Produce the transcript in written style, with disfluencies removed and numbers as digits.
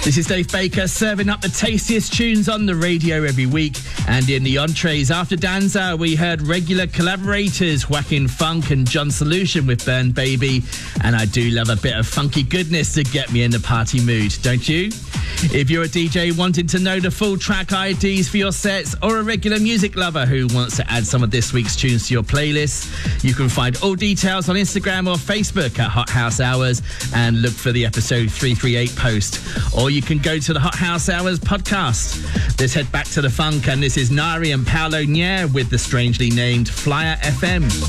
This is Dave Baker serving up the tastiest tunes on the radio every week. And in the entrees, after Danza, we heard regular collaborators Whacking Funk and John Solution with Burn Baby. And I do love a bit of funky goodness to get me in the party mood, don't you? If you're a DJ wanting to know the full track IDs for your sets, or a regular music lover who wants to add some of this week's tunes to your playlist, you can find all details on Instagram or Facebook at Hot House Hours and look for the episode 338 post. Or you can go to the Hot House Hours podcast. Let's head back to the funk, and this is Nari and Paolo Nier with the strangely named Flyer FM.